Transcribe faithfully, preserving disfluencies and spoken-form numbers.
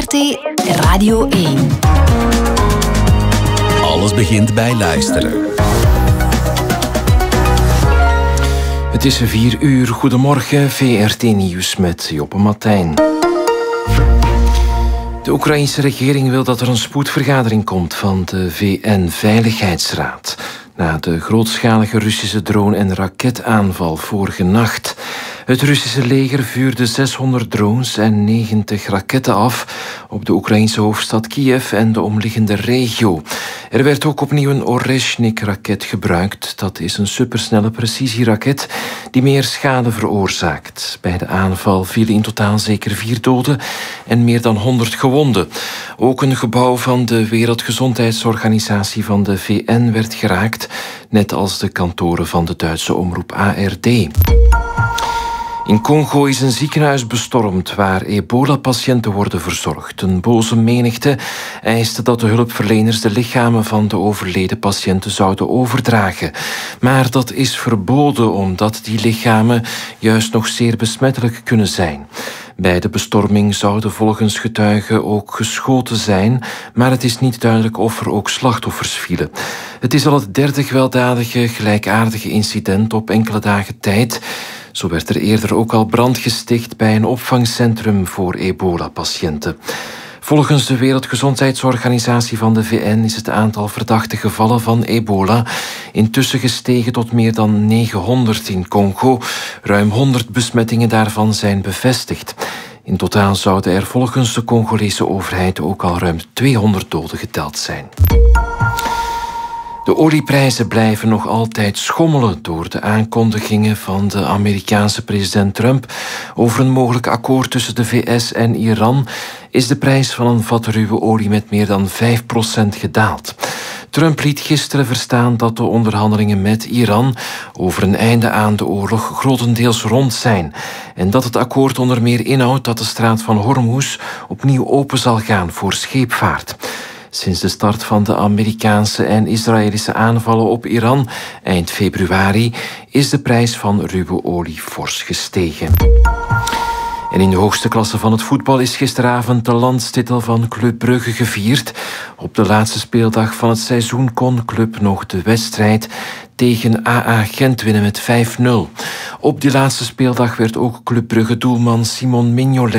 V R T Radio één. Alles begint bij luisteren. Het is vier uur. Goedemorgen, V R T Nieuws met Joppe Martijn. De Oekraïnse regering wil dat er een spoedvergadering komt van de V N-veiligheidsraad na de grootschalige Russische drone- en raketaanval vorige nacht. Het Russische leger vuurde zeshonderd drones en negentig raketten af op de Oekraïnse hoofdstad Kiev en de omliggende regio. Er werd ook opnieuw een Oreshnik-raket gebruikt. Dat is een supersnelle precisieraket die meer schade veroorzaakt. Bij de aanval vielen in totaal zeker vier doden en meer dan honderd gewonden. Ook een gebouw van de Wereldgezondheidsorganisatie van de V N werd geraakt, net als de kantoren van de Duitse omroep A R D. In Congo is een ziekenhuis bestormd waar ebola-patiënten worden verzorgd. Een boze menigte eiste dat de hulpverleners de lichamen van de overleden patiënten zouden overdragen. Maar dat is verboden omdat die lichamen juist nog zeer besmettelijk kunnen zijn. Bij de bestorming zouden volgens getuigen ook geschoten zijn, maar het is niet duidelijk of er ook slachtoffers vielen. Het is al het derde gewelddadige, gelijkaardige incident op enkele dagen tijd. Zo werd er eerder ook al brand gesticht bij een opvangcentrum voor ebola-patiënten. Volgens de Wereldgezondheidsorganisatie van de V N is het aantal verdachte gevallen van ebola intussen gestegen tot meer dan negenhonderd in Congo. Ruim honderd besmettingen daarvan zijn bevestigd. In totaal zouden er volgens de Congolese overheid ook al ruim tweehonderd doden geteld zijn. De olieprijzen blijven nog altijd schommelen door de aankondigingen van de Amerikaanse president Trump over een mogelijk akkoord tussen de V S en Iran. Is de prijs van een vat ruwe olie met meer dan vijf procent gedaald. Trump liet gisteren verstaan dat de onderhandelingen met Iran over een einde aan de oorlog grotendeels rond zijn en dat het akkoord onder meer inhoudt dat de straat van Hormuz opnieuw open zal gaan voor scheepvaart. Sinds de start van de Amerikaanse en Israëlische aanvallen op Iran eind februari is de prijs van ruwe olie fors gestegen. En in de hoogste klasse van het voetbal is gisteravond de landstitel van Club Brugge gevierd. Op de laatste speeldag van het seizoen kon Club nog de wedstrijd tegen A A Gent winnen met vijf nul. Op die laatste speeldag werd ook Club Brugge doelman Simon Mignolet